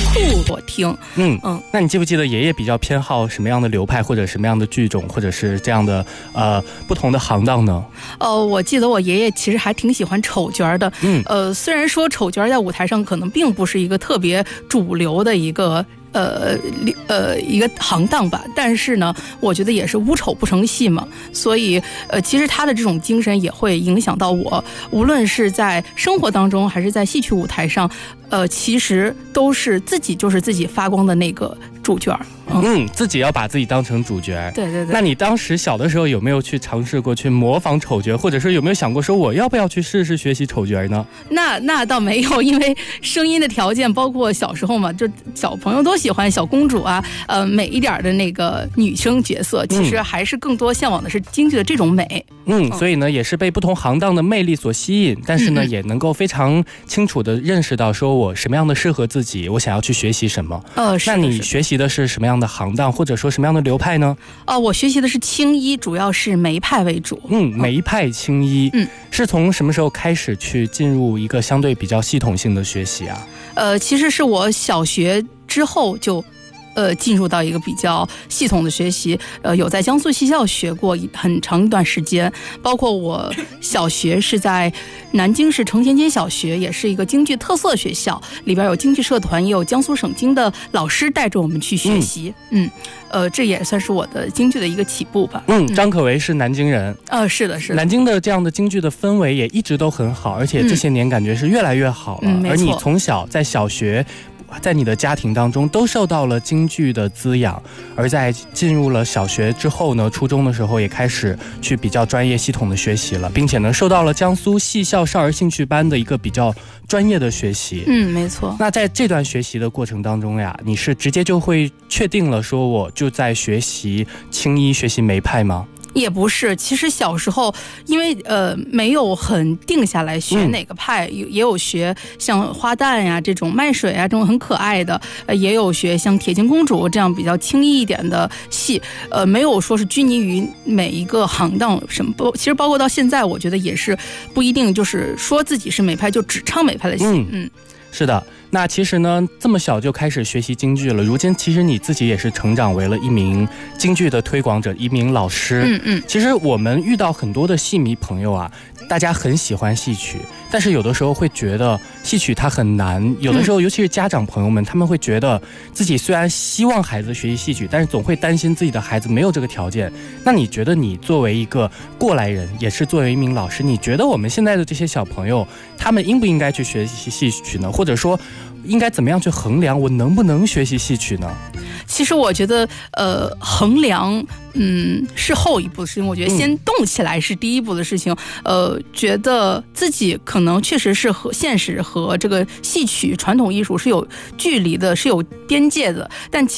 我听。 那你记不记得爷爷比较偏好什么样的流派，或者什么样的剧种，或者是这样的不同的行当呢？ 我记得我爷爷其实还挺喜欢丑角的。虽然说丑角在舞台上可能并不是一个特别主流的一个行当吧，但是呢，我觉得也是无丑不成戏嘛，所以其实他的这种精神也会影响到我，无论是在生活当中还是在戏曲舞台上，其实都是自己就是自己发光的那个主角。 自己要把自己当成主角。 对对对。 那你当时小的时候有没有去尝试过去模仿丑角，或者是有没有想过说我要不要去试试学习丑角呢？ 那倒没有，因为声音的条件，包括小时候嘛，就小朋友都喜欢小公主啊，美一点的那个女生角色，其实还是更多向往的是京剧的这种美。 所以呢，也是被不同行当的魅力所吸引，但是呢，也能够非常清楚地认识到说我什么样的适合自己，我想要去学习什么。那你学习的是什么样的行当，或者说什么样的流派呢？ 我学习的是青衣，主要是梅派为主。 梅派青衣。是从什么时候开始去进入一个相对比较系统性的学习啊？ 其实是我小学之后就进入到一个比较系统的学习，有在江苏戏校学过很长一段时间，包括我小学是在南京市承前街小学，也是一个京剧特色学校，里边有京剧社团，也有江苏省京的老师带着我们去学习。这也算是我的京剧的一个起步吧。 张可为是南京人。 是的，是的。 南京的这样的京剧的氛围也一直都很好，而且这些年感觉是越来越好了。而你从小在小学，在你的家庭当中都受到了京剧的滋养，而在进入了小学之后呢，初中的时候也开始去比较专业系统的学习了，并且呢受到了江苏戏校少儿兴趣班的一个比较专业的学习。 没错。 那在这段学习的过程当中呀，你是直接就会确定了说我就在学习青衣，学习梅派吗？ 也不是，其实小时候因为没有很定下来学哪个派，也有学像花旦呀这种卖水啊这种很可爱的，也有学像铁镜公主这样比较轻易一点的戏，没有说是拘泥于每一个行当什么。其实包括到现在，我觉得也是不一定就是说自己是梅派就只唱梅派的戏。 是的。那其实呢，这么小就开始学习京剧了，如今其实你自己也是成长为了一名京剧的推广者，一名老师。其实我们遇到很多的戏迷朋友啊，大家很喜欢戏曲，但是有的时候会觉得戏曲它很难，有的时候尤其是家长朋友们，他们会觉得自己虽然希望孩子学习戏曲，但是总会担心自己的孩子没有这个条件。那你觉得你作为一个过来人，也是作为一名老师，你觉得我们现在的这些小朋友，他们应不应该去学习戏曲呢？或者说应该怎么样去衡量我能不能学习戏曲呢？ 其实我觉得衡量是后一步的事情，我觉得先动起来是第一步的事情。觉得自己可能确实是和现实和这个戏曲传统艺术是有距离的，是有边界的，但